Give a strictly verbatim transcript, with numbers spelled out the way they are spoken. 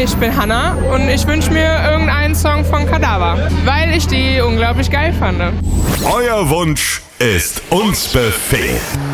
Hi, ich bin Hannah und ich wünsche mir irgendeinen Song von Kadaver, weil ich die unglaublich geil fand. Euer Wunsch ist uns Befehl.